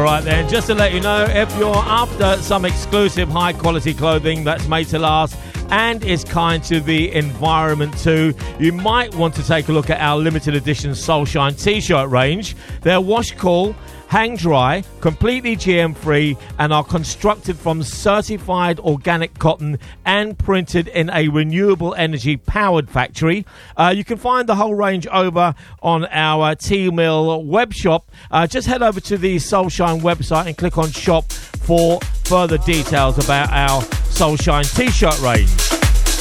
Alright then, just to let you know, if you're after some exclusive high quality clothing that's made to last and is kind to the environment too, you might want to take a look at our limited edition Soulshine t-shirt range. They're wash cool, hang dry, completely GM free, and are constructed from certified organic cotton and printed in a renewable energy powered factory. You can find the whole range over on our T-Mill web shop. Just head over to the Soulshine website and click on shop for further details about our Soulshine t-shirt range.